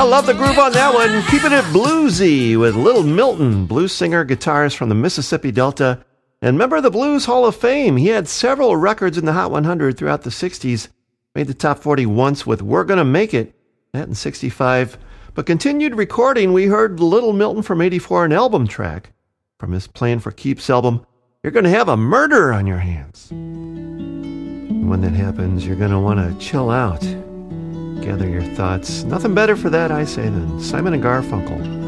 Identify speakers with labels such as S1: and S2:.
S1: I love the groove on that one. Keeping it bluesy with Little Milton, blues singer, guitarist from the Mississippi Delta, and member of the Blues Hall of Fame. He had several records in the Hot 100 throughout the 60s. Made the top 40 once with We're Gonna Make It, that in 65. But continued recording, we heard Little Milton from 84, an album track from his Playing for Keeps album. You're going to have a murder on your hands. And when that happens, you're going to want to chill out, gather your thoughts. Nothing better for that, I say, than Simon and Garfunkel.